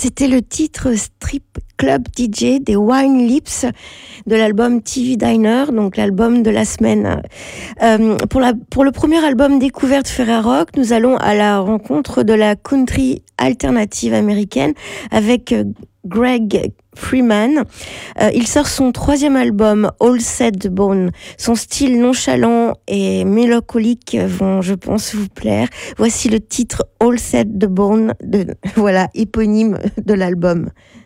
C'était le titre Strip Club DJ des Wine Lips de l'album TV Diner, donc l'album de la semaine. Pour le premier album découverte Ferrarock, nous allons à la rencontre de la country alternative américaine avec Greg Freeman. Il sort son troisième album, All Set the Bone. Son style nonchalant et mélancolique vont, je pense, vous plaire. Voici le titre All Set the Bone, éponyme de l'album.